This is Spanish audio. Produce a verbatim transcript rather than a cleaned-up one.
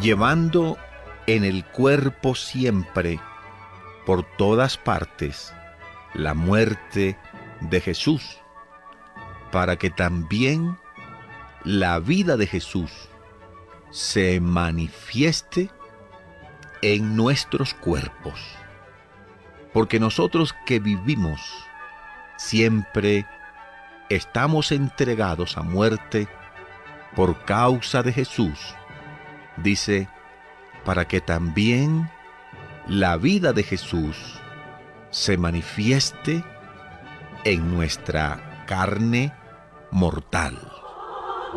llevando en el cuerpo siempre, por todas partes, la muerte de Jesús, para que también la vida de Jesús se manifieste en nuestros cuerpos. Porque nosotros que vivimos siempre estamos entregados a muerte por causa de Jesús, dice, para que también la vida de Jesús se manifieste en nuestra carne mortal.